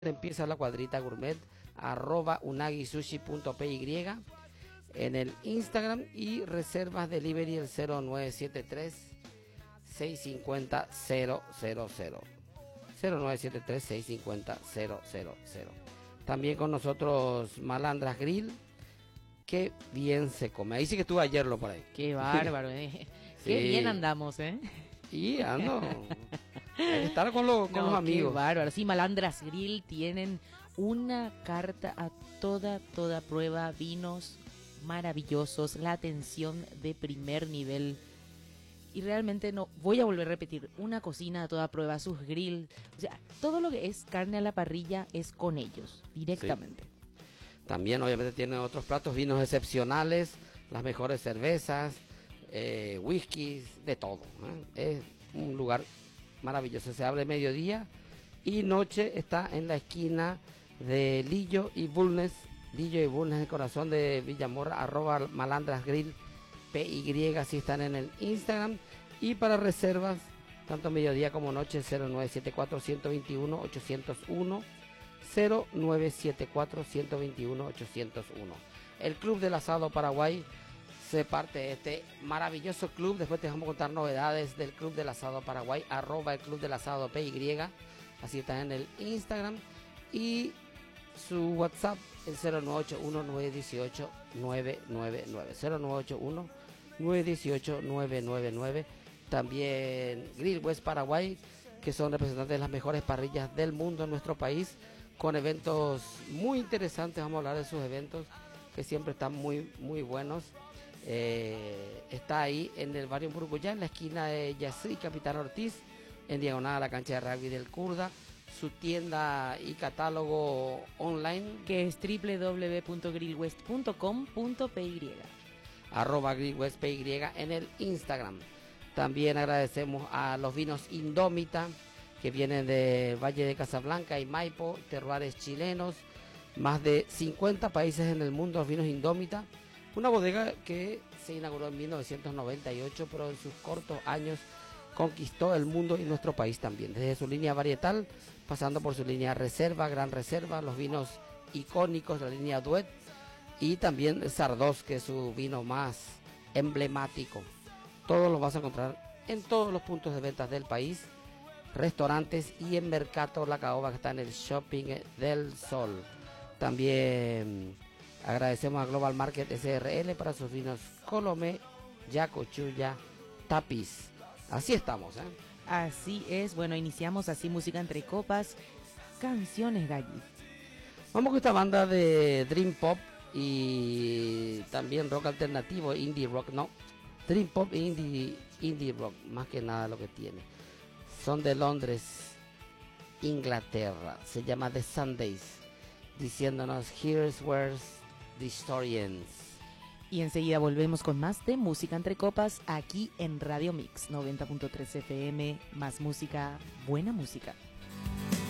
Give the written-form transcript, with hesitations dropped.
empieza la cuadrita gourmet, @unagisushi.py en el Instagram, y reservas delivery el 0973 650 000. 0973 650 000. También con nosotros Malandras Grill, que bien se come. Ahí sí que estuve ayer por ahí. Qué bárbaro, Sí. Qué bien andamos, Y ando. Hay que estar con los amigos. Qué bárbaro. Sí, Malandras Grill tienen una carta a toda prueba, vinos maravillosos, la atención de primer nivel. Y realmente no voy a volver a repetir, una cocina a toda prueba, sus grill, o sea, todo lo que es carne a la parrilla es con ellos, directamente. Sí. También obviamente tienen otros platos, vinos excepcionales, las mejores cervezas, whiskies, de todo, Es un lugar maravilloso. Se abre mediodía y noche. Está en la esquina de Lillo y Bulnes, el corazón de Villamorra, @malandrasgrill PY, así están en el Instagram. Y para reservas, tanto mediodía como noche, 0974-121-801, 0974-121-801. El Club del Asado Paraguay se parte de este maravilloso club. Después te vamos a contar novedades del Club del Asado Paraguay, @el Club del Asado PY, así está en el Instagram. Y su WhatsApp, el 0981-918-999, 0981-918-999. También Grill West Paraguay, que son representantes de las mejores parrillas del mundo en nuestro país, con eventos muy interesantes. Vamos a hablar de sus eventos, que siempre están muy buenos. Está ahí en el barrio Burguyá, en la esquina de Yassi y Capitán Ortiz, en diagonal a la cancha de rugby del Kurda. Su tienda y catálogo online, que es www.grillwest.com.py, @grillwestpy en el Instagram. También agradecemos a los vinos Indómita, que vienen de Valle de Casablanca y Maipo, terroires chilenos, más de 50 países en el mundo. Los vinos Indómita, una bodega que se inauguró en 1998, pero en sus cortos años conquistó el mundo y nuestro país también, desde su línea varietal, pasando por su línea reserva, gran reserva, los vinos icónicos, la línea Duet, y también Sardos, que es su vino más emblemático. Todo lo vas a encontrar en todos los puntos de ventas del país, restaurantes, y en Mercato La Caoba, que está en el Shopping del Sol. También agradecemos a Global Market SRL para sus vinos Colomé, Yacochuya, Tapiz. Así estamos, Así es. Bueno, iniciamos así Música Entre Copas, canciones galli. Vamos con esta banda de Dream Pop y también rock alternativo, indie rock, no, Dream Pop e indie rock, más que nada lo que tiene. Son de Londres, Inglaterra. Se llama The Sundays, diciéndonos Here's Where the Story Ends. Y enseguida volvemos con más de Música Entre Copas aquí en Radio Mix 90.3 FM. Más música, buena música.